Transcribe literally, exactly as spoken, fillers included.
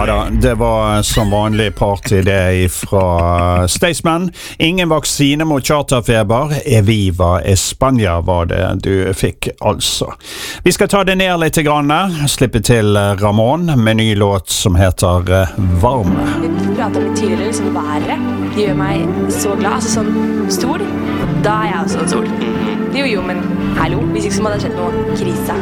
da, det var som vanlig party det fra Staysman. Ingen vaksine mot charterfeber. Eviva Espanja var det du fikk altså. Vi skal ta det ned litt grann, slippe til Ramón med ny låt som heter Varme. Vi pratet om litt tidligere, liksom været. Det gjør meg så glad, altså sånn stol. Da er jeg også en sol. Jo, jo, men hallo, hvis ikke så må det ha skjedd noe krise.